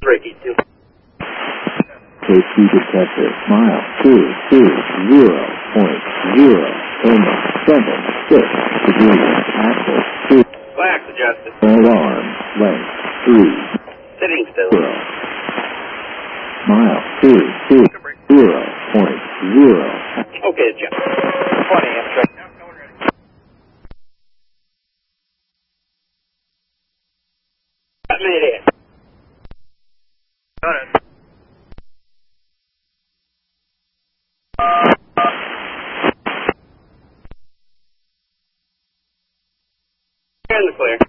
Ricky, too. Safety detector, mile 220.076 degrees, axle 2. Glass adjusted. Alarm, length 3. Sitting still. 0. Mile 220.0. Okay, Jeff. 20, I'm sorry. Got me there. Got it. In the clear.